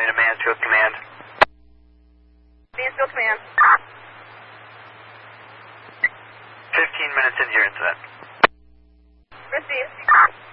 to Mansfield Command. Mansfield Command. 15 minutes into your incident. Received.